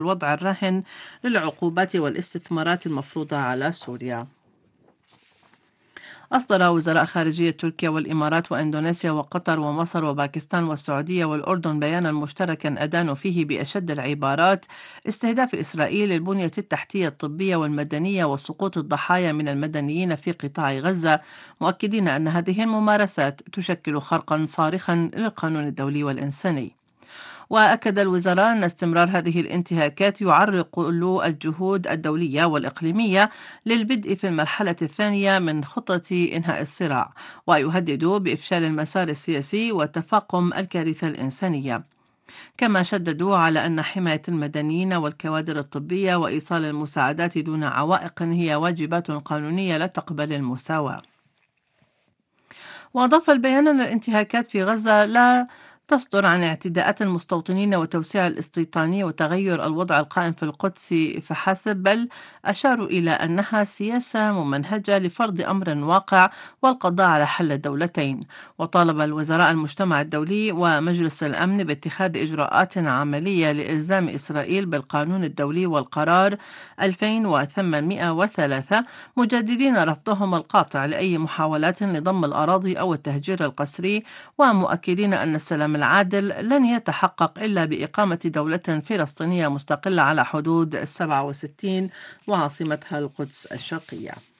الوضع الراهن للعقوبات والاستثمارات المفروضة على سوريا. أصدر وزراء خارجية تركيا والإمارات وإندونيسيا وقطر ومصر وباكستان والسعودية والأردن بيانا مشتركا أدانوا فيه بأشد العبارات استهداف إسرائيل البنية التحتية الطبية والمدنية وسقوط الضحايا من المدنيين في قطاع غزة، مؤكدين أن هذه الممارسات تشكل خرقا صارخا للقانون الدولي والإنساني. وأكد الوزراء أن استمرار هذه الانتهاكات يعرقل الجهود الدولية والإقليمية للبدء في المرحلة الثانية من خطة إنهاء الصراع، ويهدد بإفشال المسار السياسي وتفاقم الكارثة الإنسانية. كما شددوا على أن حماية المدنيين والكوادر الطبية وإيصال المساعدات دون عوائق هي واجبات قانونية لا تقبل المساواة. وأضاف البيان أن الانتهاكات في غزة لا تصدر عن اعتداءات المستوطنين وتوسيع الاستيطانية وتغير الوضع القائم في القدس فحسب، بل أشاروا إلى أنها سياسة ممنهجة لفرض أمر واقع والقضاء على حل الدولتين. وطالب الوزراء المجتمع الدولي ومجلس الأمن باتخاذ إجراءات عملية لإلزام إسرائيل بالقانون الدولي والقرار 2803، مجددين رفضهم القاطع لأي محاولات لضم الأراضي أو التهجير القسري، ومؤكدين أن السلام العادل لن يتحقق إلا بإقامة دولة فلسطينية مستقلة على حدود 67 وعاصمتها القدس الشرقية.